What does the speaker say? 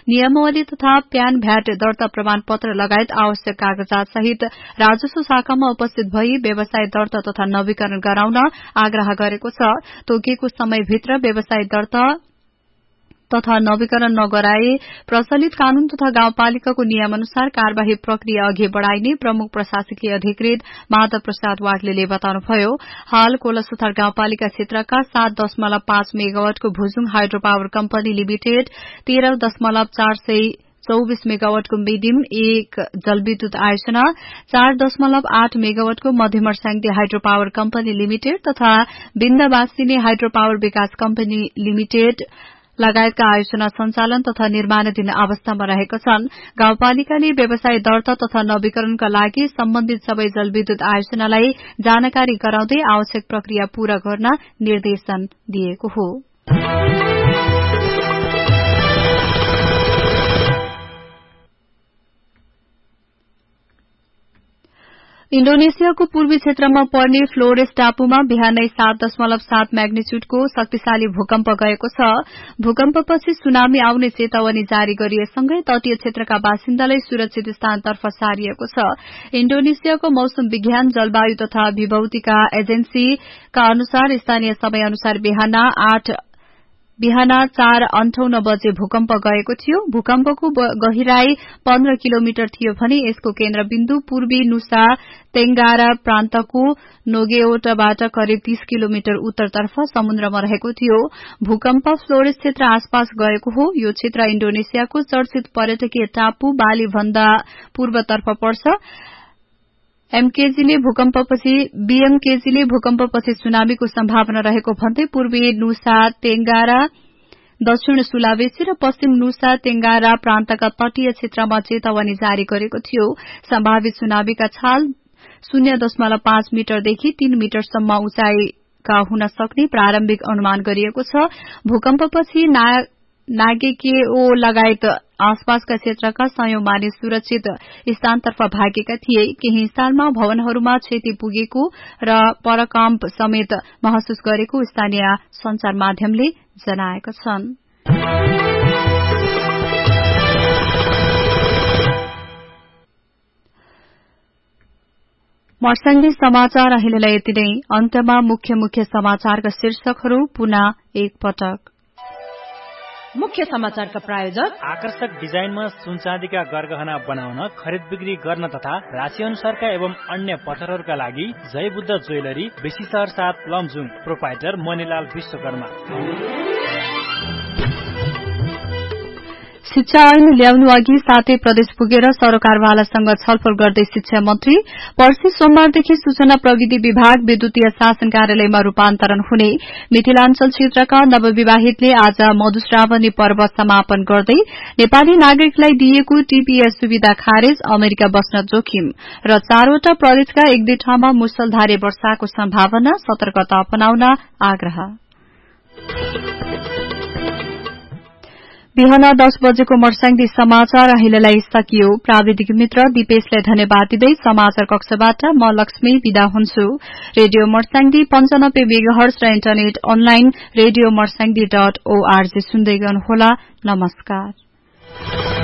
नियमावली तथा PAN VAT दर्ता प्रमाणपत्र लगायत आवश्यक कागजात सहित राजस्व शाखामा उपस्थित भई व्यवसाय दर्ता तथा नवीकरण गराउन आग्रह गरेको छ। तोकिएको समयभित्र व्यवसाय दर्ता तथा नवीकरण नगराए प्रचलित कानून तथा गाउँपालिकाको नियमअनुसार कार्यवाही प्रक्रिया अघि बढ़ाइने प्रमुख प्रशासकीय अधिकृत माधव प्रसाद वाग्लेले बताउनुभयो। हाल कोलसुथार गाउँपालिका क्षेत्रका 7.5 मेगावाटको Bhujung hydro power company limited 13.424 मेगावाटको medium 1 जलविद्युत आयोजना 4.8 मेगावाटको मध्यमरस्याङदी हाइड्रो पावर कम्पनी लिमिटेड तथा विन्ध्यवासिनी हाइड्रो पावर विकास कम्पनी लिमिटेड लगायतका आयोजना सञ्चालन तथा निर्माणाधीन अवस्थामा रहेका छन्। गाउँपालिकाले व्यवसाय दर्ता तथा नवीकरणका लागि सम्बन्धित सबै जलविद्युत आयोजनालाई जानकारी गराउँदै आवश्यक प्रक्रिया पूरा गर्न निर्देशन दिएको हो। इण्डोनेशियाको पूर्वी क्षेत्रमा पर्ने फ्लोरेस टापुमा बिहानै 7.7 म्याग्निच्युडको शक्तिशाली भूकम्प गएको छ। भूकम्पपछि सुनामी आउने चेतावनी जारी गरिएसँगै तटीय क्षेत्रका बासिन्दालाई सुरक्षित स्थानतर्फ सारिएको छ। इण्डोनेशियाको मौसम विज्ञान जलवायु तथा विभौतिका एजेन्सीका अनुसार स्थानीय समय अनुसार बिहान 4:58 बजे भूकम्प गएको थियो। भूकम्पको गहिराई 15 किलोमिटर थियो भने यसको केन्द्रबिन्दु पूर्वी नुसा तेंगारा प्रान्तको नोगेओटाबाट करिब 30 किलोमिटर उत्तरतर्फ समुद्रमा रहेको थियो। भूकम्प फ्लोरेस क्षेत्र आसपास गएको हो। यो क्षेत्र इण्डोनेशियाको चर्चित पर्यटकीय टापु बाली भन्दा पूर्वतर्फ पर्छ। बीएमकेजीले भूकम्पपछि सुनामीको सम्भावना रहेको भन्दै पूर्वी नुसा तेंगारा दक्षिण सुलावेसी र पश्चिम नुसा तेंगारा प्रान्तका तटीय क्षेत्रमा चेतावनी जारी गरेको थियो। सम्भावित सुनामीका छाल 0.5 मिटरदेखि 3 मिटरसम्म उचाइका हुन सक्ने प्रारम्भिक अनुमान गरिएको छ। भूकम्पपछि नागेकेओ लगायत आसपासका क्षेत्रका सयौं मानिस सुरक्षित स्थानतर्फ भागेका थिए। केही स्थानमा भवनहरूमा क्षति पुगेको र परकम्प समेत महसुस गरेको स्थानीय संचार माध्यमले जनाएका छन्। मर्स्याङदी समाचार अहिलेलाई यति नै। अन्त्यमा मुख्य समाचारका शीर्षकहरू पुनः एकपटक। मुख्य समाचारका प्रायोजक आकर्षक डिजाइनमा सुनचाँदीका गरगहना बनाउन खरिद बिक्री गर्न तथा राशि अनुसारका एवं अन्य पत्थरहरूका लागि जय बुद्ध ज्वेलरी बेसीसहर 7 लमजुङ प्रोपाइटर मणिलाल विश्वकर्मा। शिक्षा ऐन ल्याउनु अघि 7 प्रदेश पुगेर सरकारवालासँग छलफल गर्दै शिक्षा मन्त्री। पर्सि सोमबारदेखि सूचना प्रविधि विभाग विद्युतीय शासन कार्यालयमा रूपान्तरण हुने। मिथिलाञ्चल क्षेत्रका नवविवाहितले आज मधुश्रावणी पर्व समापन गर्दै नेपाली नागरिकलाई दिएको टीपीएस सुविधा खारेज, अमेरिका बस्न जोखिम र 4वटा प्रदेशका 1-2 ठाउँमा मुसलधारे वर्षाको सम्भावना, सतर्कता अपनाउन आग्रह। बिहान 10 बजेको मर्स्याङदी समाचार अहिलेलाई सकियो। प्राविधिक मित्र दिपेशलाई धन्यवाद दिँदै समाचार कक्षबाट म लक्ष्मी विदा हुन्छु। रेडियो मर्स्याङदी 95 मेगाहर्ज र इन्टरनेट अनलाइन रेडियो मर्स्याङदी.org सुन्दै गर्नुहोला। नमस्कार।